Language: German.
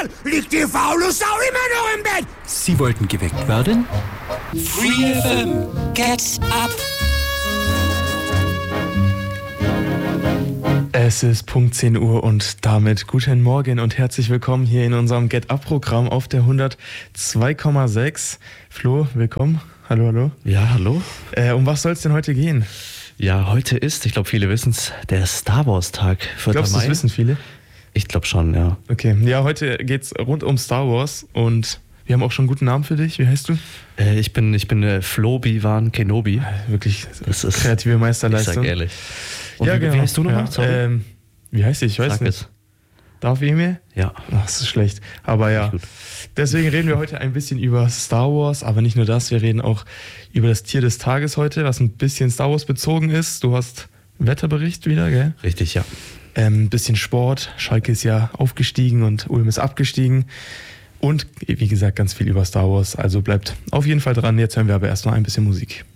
Fall liegt die faule Sau immer noch im Bett. Sie wollten geweckt werden? Free FM, get up. Es ist Punkt 10 Uhr und damit guten Morgen und herzlich willkommen hier in unserem Get-Up-Programm auf der 102,6. Flo, willkommen. Hallo, hallo. Ja, hallo. Um was soll es denn heute gehen? Ja, heute ist, ich glaube, viele wissen es, der Star Wars Tag. 4. Glaubst du, das wissen viele? Ich glaube schon, ja. Okay, ja, heute geht's rund um Star Wars und wir haben auch schon einen guten Namen für dich. Wie heißt du? Ich bin Flo Bivan Kenobi. Wirklich, das ist kreative Meisterleistung. Ich sag ehrlich. Und ja, wie genau. heißt du nochmal? Ja, wie heißt ich? Ich weiß Sag nicht. es. Darf ich mir? Ja. Ach, das ist schlecht. Aber ja, deswegen reden wir heute ein bisschen über Star Wars, aber nicht nur das, wir reden auch über das Tier des Tages heute, was ein bisschen Star Wars bezogen ist. Du hast einen Wetterbericht wieder, gell? Richtig, ja. Ein bisschen Sport. Schalke ist ja aufgestiegen und Ulm ist abgestiegen. Und wie gesagt, ganz viel über Star Wars. Also bleibt auf jeden Fall dran. Jetzt hören wir aber erst noch ein bisschen Musik.